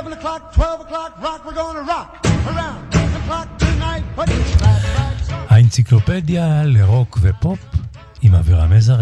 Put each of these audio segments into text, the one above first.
11 o'clock, 12 o'clock, rock, we're gonna rock around the clock tonight. Put your glad rags on. האנציקלופדיה לרוק ופופ עם אבירם מזרה.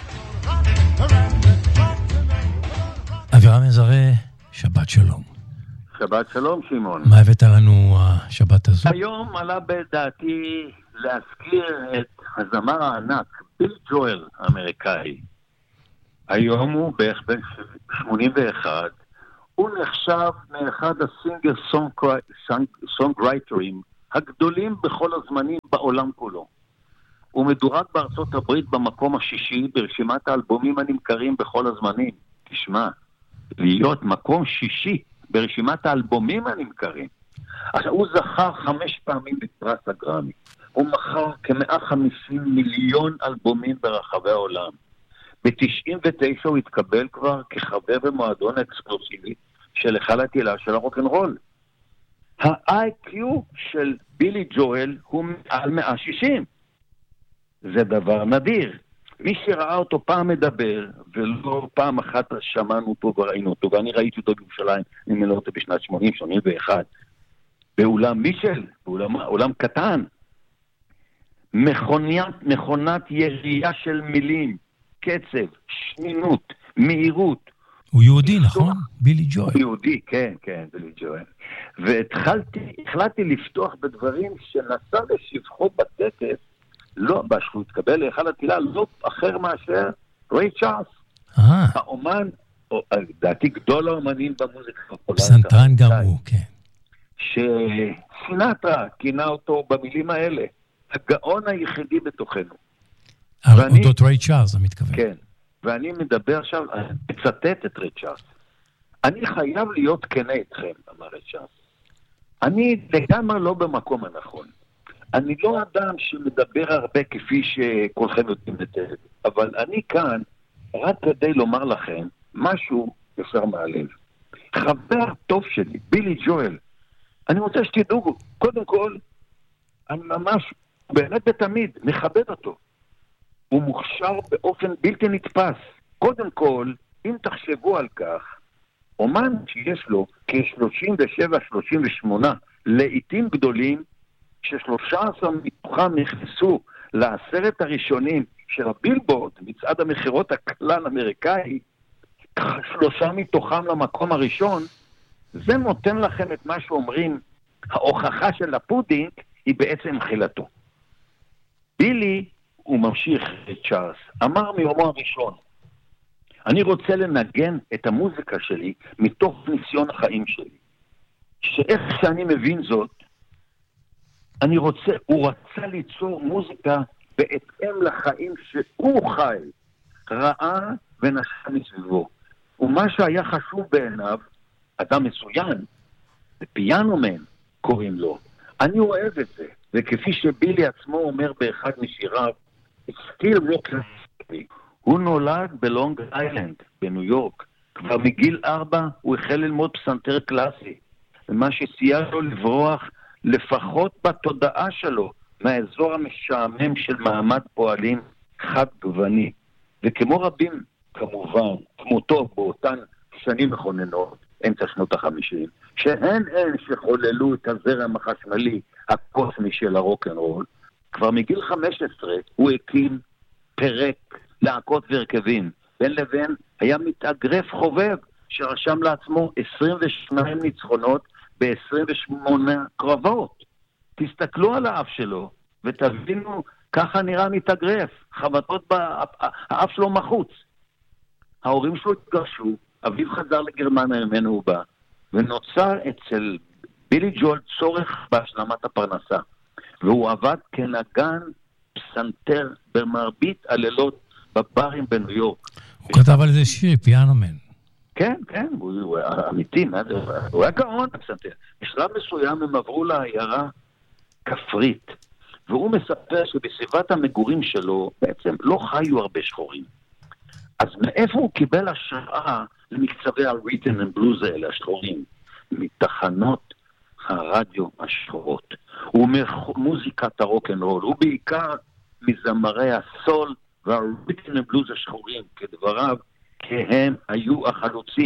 אבירם מזרה, שבת שלום. שבת שלום, שמעון. מה הבאת לנו השבת הזו? היום עלה בדעתי להזכיר את הזמר הענק, ביל ג'ואל האמריקאי. היום הוא בערך בן 81. הוא נחשב מאחד הסינגר סונגרייטרים הגדולים בכל הזמנים בעולם כולו. הוא מדורג בארצות הברית במקום השישי ברשימת האלבומים הנמכרים בכל הזמנים. תשמע, להיות מקום שישי ברשימת האלבומים הנמכרים. עכשיו, הוא זכה 5 פעמים בפרס הגרמי. הוא מכר כ-150 מיליון אלבומים ברחבי העולם. ב-99 הוא התקבל כבר כחבר במועדון אקסקלוסיבי של היכל התהילה של הרוק'נ'רול. ה-IQ של בילי ג'ואל הוא מעל 160. זה דבר נדיר. מי שראה אותו פעם מדבר, ולא פעם אחת שמענו אותו וראינו אותו, ואני ראיתי אותו בירושלים, אני מלא אותו בשנת 80-81, באולם מישל, באולם קטן, מכונת ירייה של מילים, קצב, שנינות, מהירות. הוא יהודי, נכון? בילי ג'ואל. הוא יהודי, כן, בילי ג'ואל. והחלטתי לפתוח בדברים שנשא לשבחו בטקס, לא, שהוא התקבל להיכל התהילה, לא אחר מאשר ריי צ'ארלס. האומן, דעתי גדול האומנים במוזיקה. פסנתרן גם הוא, כן. שסינטרה כינה אותו במילים האלה, הגאון היחידי בתוכנו. אודות ריי צ'ארלס, אני מתכוון. כן, ואני מדבר עכשיו, מצטט את ריי צ'ארלס. אני חייב להיות כנה איתכם, אמר ריי צ'ארלס. אני לגמרי לא במקום הנכון. אני לא אדם שמדבר הרבה כפי שכולכם יודעים לתת, אבל אני כאן רק כדי לומר לכם משהו ישר מהלב. חבר טוב שלי, בילי ג'ואל, אני רוצה שתדעו, קודם כל, אני ממש, באמת בתמיד, מכבד אותו. הוא מוכשר באופן בלתי נתפס. קודם כל, אם תחשבו על כך, אומן שיש לו כ-37-38 לעיתים גדולים, ש13 מתוכם נכנסו ל10 הראשונים של הבילבורד, מצעד המחירות הכלל אמריקאי, 3 מתוכם למקום הראשון, זה נותן לכם את מה שאומרים, ההוכחה של הפודינג היא בעצם חילתו. בילי, הוא ממשיך את צ'ארלס, אמר מיומו הראשון, אני רוצה לנגן את המוזיקה שלי מתוך ניסיון החיים שלי. שאיך שאני מבין זאת, הוא רצה ליצור מוזיקה בהתאם לחיים שהוא חי, ראה ונשא מסביבו. ומה שהיה חשוב בעיניו, אדם מסוים, פיאנומן קוראים לו, אני אוהב את זה, וכפי שבילי עצמו אומר באחד משיריו, still rock me. הוא נולד בלונג איילנד, בניו יורק. כבר מגיל 4 הוא החל ללמוד פסנתר קלאסי, ומה שסייע לו לברוח לפחות בתודעה שלו מהאזור המשעמם של מעמד פועלים חד גווני. וכמו רבים, כמובן, כמותו באותן שנים מכוננות, אמצע שנות ה-50, שהן שחוללו את הזרם החשמלי הקוסמי של הרוק'נ'רול, כבר מגיל 15 הוא הקים פרק להקות והרכבים. בין לבין היה מתאגרף חובב שרשם לעצמו 22 ניצחונות ב-28 קרבות. תסתכלו על האף שלו ותבינו, ככה נראה מתאגרף, חבטות האף שלו מחוץ. ההורים שלו התגרשו, אביו חזר לגרמניה ממנו הוא בא, ונוצר אצל בילי ג'ואל צורך בהשלמת הפרנסה. והוא עבד כנגן פסנתר במרבית הלילות בברים בניו יורק. הוא כתב על זה שיר, פיאנומן. כן, הוא אמיתי, הוא היה גאון הפסנתר. בשלב מסוים הם עברו לעיירה כפרית, והוא מספר שבסביבת המגורים שלו בעצם לא חיו הרבה שחורים. אז מאיפה הוא קיבל השראה למקצבי הרית'ם אנד בלוז האלה, השחורים? מתחנות הרדיו השחורות. הוא מוזיקת הרוק'נ'רול, הוא בעיקר מזמרי הסול והרית'ם אנד בלוז השחורים, כדבריו, כי הם היו החלוצים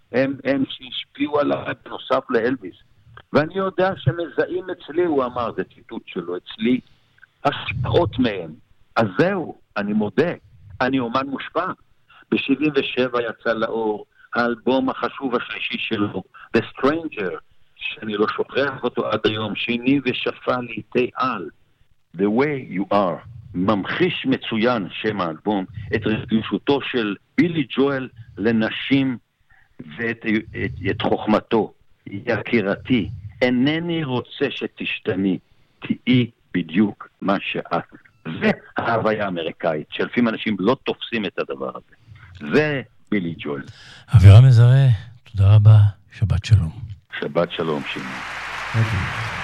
הם שהשפיעו עליי בנוסף לאלוויס. ואני יודע שמזהים אצלי, הוא אמר, זה ציטוט שלו, אצלי השפעות מהם. אז זהו, אני מודה, אני אומן מושפע. ב-77 יצא לאור האלבום החשוב השלישי שלו, The Stranger, שאני לא שוכח אותו עד היום, שיני ושפע לעיתי על. The way you are, ממחיש מצוין שם האלבום, את רגישותו של בילי ג'ואל לנשים ואת חוכמתו. יקירתי, אינני רוצה שתשתני, תהי בדיוק מה שאת. זה ההוויה האמריקאית, שלפעמים אנשים לא תופסים את הדבר הזה. זה בילי ג'ואל. אבירם מזרה, תודה רבה, שבת שלום. שבת שלום, שימי.